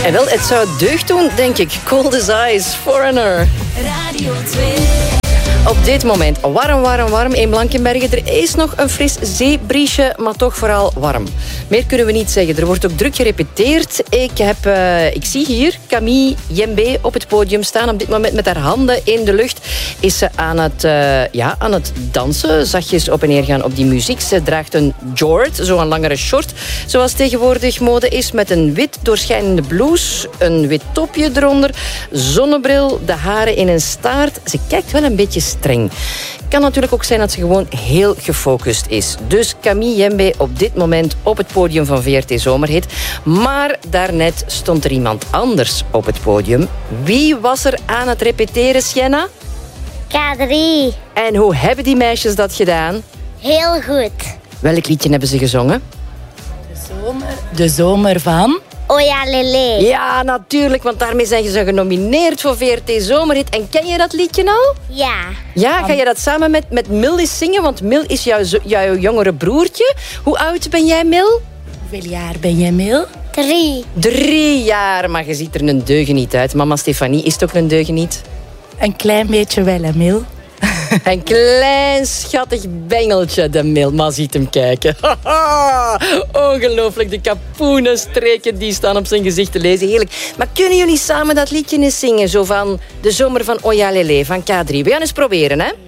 En wel, het zou deugd doen, denk ik. Cold as Ice, Foreigner. Radio 2. Op dit moment warm in Blankenberge. Er is nog een fris zeebriesje, maar toch vooral warm. Meer kunnen we niet zeggen. Er wordt ook druk gerepeteerd. Ik zie hier Camille Jembe op het podium staan. Op dit moment met haar handen in de lucht is ze aan het dansen. Zachtjes op en neer gaan op die muziek. Ze draagt een jort, zo'n langere short, zoals tegenwoordig mode is, met een wit doorschijnende blouse, een wit topje eronder, zonnebril, de haren in een staart. Ze kijkt wel een beetje streng. Kan natuurlijk ook zijn dat ze gewoon heel gefocust is. Dus Camille Jembe op dit moment op het podium van VRT Zomerhit. Maar daarnet stond er iemand anders op het podium. Wie was er aan het repeteren, Sienna? K3. En hoe hebben die meisjes dat gedaan? Heel goed. Welk liedje hebben ze gezongen? De zomer van... Oh ja, Lele. Ja, natuurlijk, want daarmee zijn ze genomineerd voor VRT Zomerhit. En ken je dat liedje al? Ja. Ja, ga je dat samen met Mil eens zingen? Want Mil is jouw jongere broertje. Hoe oud ben jij, Mil? Hoeveel jaar ben jij, Mil? 3. 3 jaar, maar je ziet er een deugeniet uit. Mama Stefanie is toch een deugeniet? Een klein beetje wel, hè, Mil? Een klein schattig bengeltje, de Mil. Maar ziet hem kijken. Ongelooflijk, de kapoenenstreken die staan op zijn gezicht te lezen. Heerlijk. Maar kunnen jullie samen dat liedje eens zingen? Zo van de zomer van Oya Lele, van K3. We gaan eens proberen, hè?